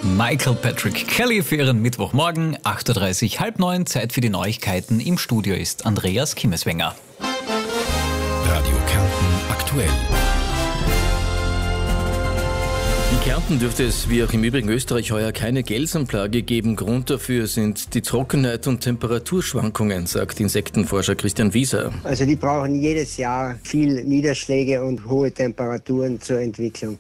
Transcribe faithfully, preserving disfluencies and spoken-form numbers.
Michael Patrick Kelly für Ihren Mittwochmorgen, acht Uhr dreißig, halb neun, Zeit für die Neuigkeiten. Im Studio ist Andreas Kimmeswenger. Radio Kärnten aktuell. In Kärnten dürfte es, wie auch im übrigen Österreich, heuer keine Gelsenplage geben. Grund dafür sind die Trockenheit und Temperaturschwankungen, sagt Insektenforscher Christian Wieser. Also die brauchen jedes Jahr viel Niederschläge und hohe Temperaturen zur Entwicklung.